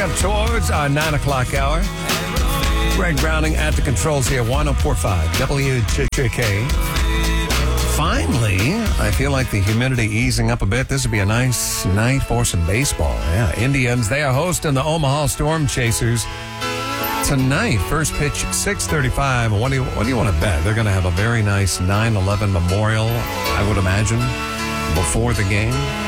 up towards our 9 o'clock hour. Greg Browning at the controls here, 104.5 WJJK. Finally, I feel like the humidity easing up a bit. This would be a nice night for some baseball. Yeah, Indians, they are hosting the Omaha Storm Chasers tonight. First pitch, 6:35. What do you want to bet? They're going to have a very nice 9/11 memorial, I would imagine, before the game.